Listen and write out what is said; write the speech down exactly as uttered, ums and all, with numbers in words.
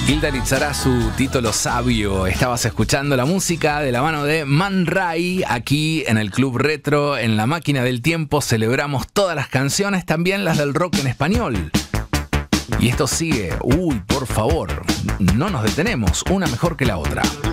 Hilda Lizarazu, título sabio. Estabas escuchando la música de la mano de Man Ray aquí en el Club Retro, en la máquina del tiempo. Celebramos todas las canciones, también las del rock en español. Y esto sigue. Uy, por favor, no nos detenemos, una mejor que la otra.